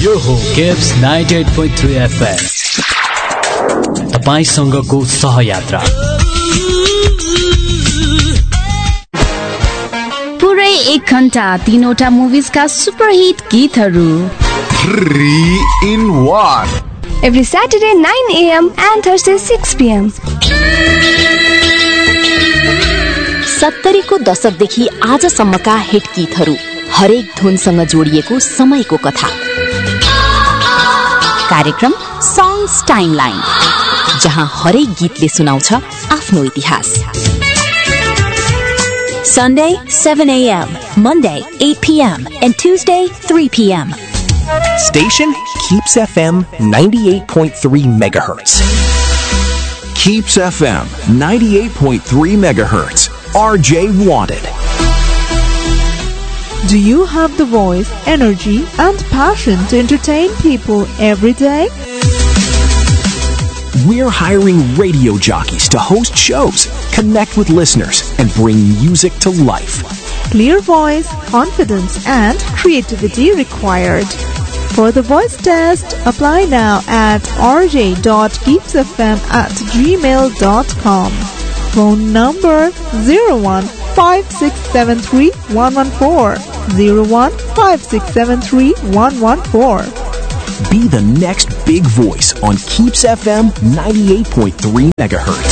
यो हो keeps 98.3 FM तपाईसँगको सहयात्रा। पुरै 1 घण्टा 3वटा मुभिजका सुपरहिट गीतहरू 3 in 1 every Saturday 9 AM and Thursday 6 PM. 70 को दशकदेखि आजसम्मका हिट गीतहरू, हरेक धुनसँग जोडिएको समयको कथा। कार्यक्रम सङ्ग्स टाइमलाइन, जहाँ हरेक गीतले सुनाउँछ आफ्नो इतिहास। Sunday 7 AM, Monday 8 PM and Tuesday 3 PM. Station Keeps FM 98.3 megahertz. Keeps FM 98.3 megahertz. RJ Wanted. Do you have the voice, energy, and passion to entertain people every day? We're hiring radio jockeys to host shows, connect with listeners, and bring music to life. Clear voice, confidence, and creativity required. For the voice test, apply now at rj.keepsfm@gmail.com. Phone number 0156731114. 0156731114. Be the next big voice on Keeps FM 98.3 megahertz.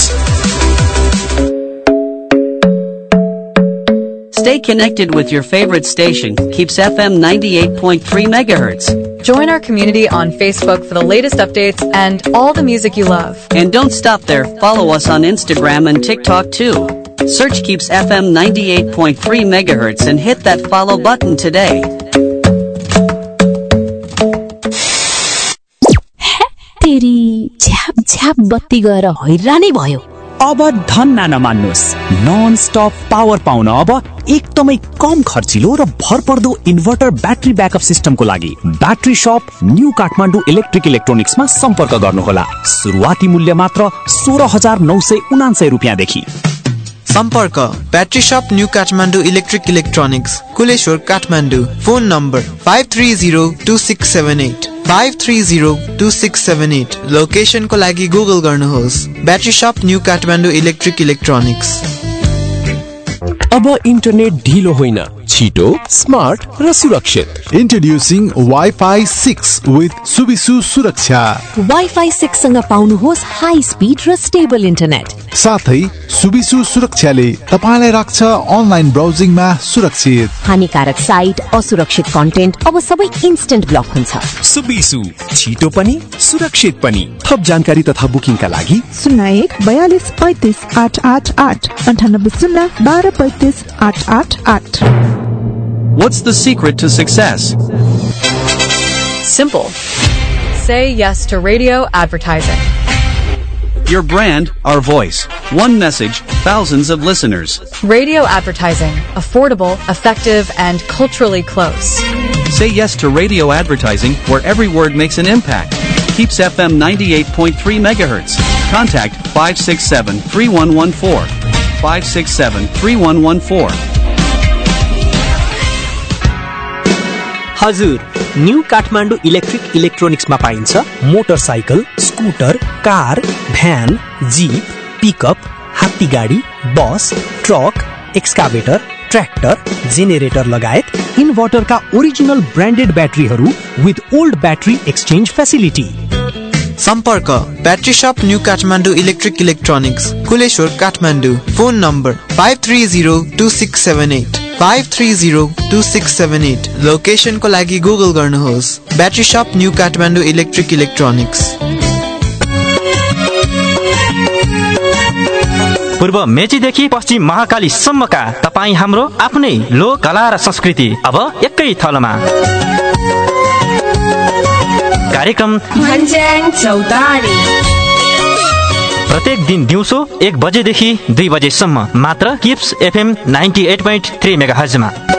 Stay connected with your favorite station, Keeps FM 98.3 megahertz. Join our community on Facebook for the latest updates and all the music you love. And don't stop there. Follow us on Instagram and TikTok too. Search Keeps FM 98.3 megahertz and hit that follow button today. तेरी झ्याप झ्याप बत्ती गएर हैरानै भयो। अब धन्न नमान्नुस्, non stop power पाउन अब एकदमै कम खर्चिलो र भरपर्दो इन्भर्टर ब्याट्री ब्याकअप सिस्टमको लागि ब्याट्री शप न्यू काठमाडौँ इलेक्ट्रिक इलेक्ट्रोनिक्समा सम्पर्क गर्नुहोला। सुरुवाती मूल्य मात्र 16,999 रुपियाँदेखि। सम्पर्क ब्याट्री शप new Kathmandu electric electronics, Kuleshwar Kathmandu. Phone number 5302678 5302678। लोकेसनको लागि गुगल गर्नुहोस् ब्याट्री शप न्यू काठमाडौँ इलेक्ट्रिक इलेक्ट्रोनिक्स। अब इन्टरनेट ढिलो होइन, छिटो, स्मार्ट र सुरक्षित। Introducing Wi-Fi 6 with Subisu सुरक्षा। Wi-Fi 6 सँग पाउनुहोस् हाई स्पिड र स्टेबल इन्टरनेट। साथै सुबिसु सुरक्षाले तपाईलाई राख्छ अनलाइन ब्राउजिङमा सुरक्षित। हानिकारक साइट, असुरक्षित कन्टेन्ट अब सबै इन्स्टेन्ट ब्लक हुन्छ। सुबिसु, छिटो पनि सुरक्षित पनि। थप जानकारी तथा बुकिङका लागि 01 42 35 888 98 0 12 35 888। What's the secret to success? Simple. Say yes to radio advertising. Your brand, our voice. One message, thousands of listeners. Radio advertising. Affordable, effective, and culturally close. Say yes to radio advertising where every word makes an impact. Keeps FM 98.3 megahertz. Contact 567-3114. 567-3114. हजुर, new Kathmandu electric इलेक्ट्रोनिक्समा पाइन्छ motorcycle, scooter, car, van, jeep, pickup, हात्ती गाडी, बस, truck, excavator, tractor, generator लगायत इन्भर्टरका original branded ब्याट्रीहरू with old battery exchange facility. सम्पर्क battery शप new Kathmandu electric electronics, Kuleshwar Kathmandu. Phone number 5302678 5302678। लोकेसनको लागि Google गर्नुहोस् battery शप न्यू काठमाडौँ इलेक्ट्रिक इलेक्ट्रोनिक्स। पूर्व मेचीदेखि पश्चिम महाकाली सम्मका तपाई हाम्रो आफ्नै लोक कला र संस्कृति अब एकै थलोमा। कार्यक्रम भञ्ज्याङ चौतारी प्रत्येक दिन दिउँसो 1 बजेदेखि 2 बजेसम्म मात्र किप्स FM 98.3 मेगाहर्जमा।